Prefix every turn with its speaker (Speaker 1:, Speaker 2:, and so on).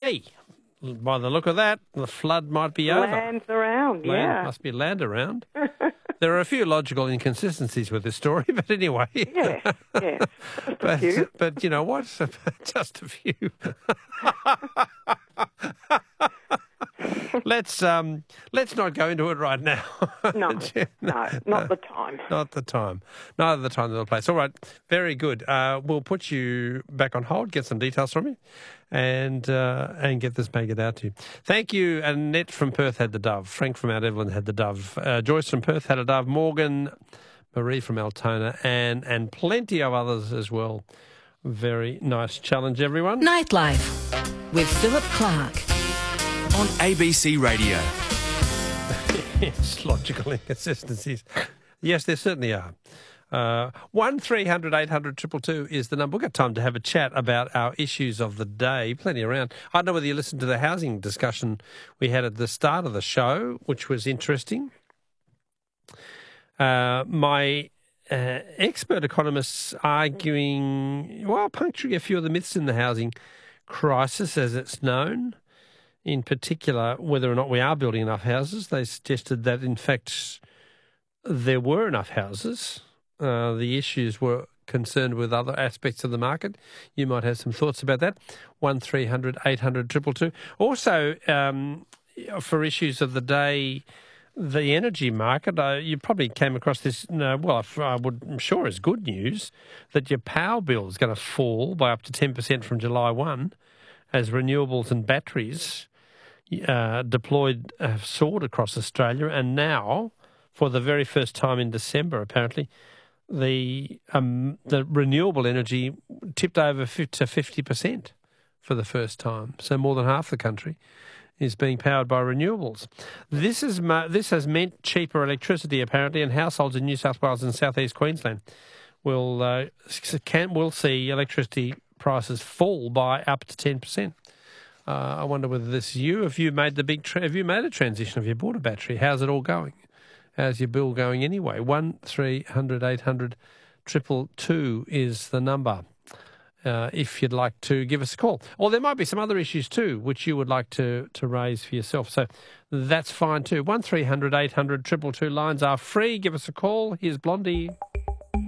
Speaker 1: today. By the look of that, the flood might be over.
Speaker 2: Land's around,
Speaker 1: Land, must be land around. There are a few logical inconsistencies with this story, but anyway.
Speaker 2: Yeah, yes.
Speaker 1: But you know what? Just a few. Let's not go into it right now.
Speaker 2: No, not the time.
Speaker 1: Not the time. Neither the time nor the place. All right, very good. We'll put you back on hold, get some details from you, and get this maggot out to you. Thank you. Annette from Perth had the dove. Frank from Mount Evelyn had the dove. Joyce from Perth had a dove. Morgan, Marie from Altona, and plenty of others as well. Very nice challenge, everyone.
Speaker 3: Nightlife with Philip Clark.
Speaker 4: On ABC Radio.
Speaker 1: Yes, logical inconsistencies. Yes, there certainly are. 1300 800 222 is the number. We've got time to have a chat about our issues of the day. Plenty around. I don't know whether you listened to the housing discussion we had at the start of the show, which was interesting. My expert economists arguing, puncturing a few of the myths in the housing crisis, as it's known. In particular, whether or not we are building enough houses. They suggested that, in fact, there were enough houses. The issues were concerned with other aspects of the market. You might have some thoughts about that. 1300 800 222. Also, for issues of the day, the energy market, you probably came across this, I'm sure is good news, that your power bill is going to fall by up to 10% from July 1 as renewables and batteries deployed have soared across Australia, and now, for the very first time in December, apparently, the renewable energy tipped over to 50% for the first time. So more than half the country is being powered by renewables. This has meant cheaper electricity, apparently, and households in New South Wales and South East Queensland will see electricity prices fall by up to 10%. I wonder whether this is you. Have you made have you made a transition? Have you bought a battery? How's it all going? How's your bill going anyway? 1300 800 222 is the number. If you'd like to give us a call. Or there might be some other issues too, which you would like to raise for yourself. So that's fine too. 1300 800 222 lines are free. Give us a call. Here's Blondie.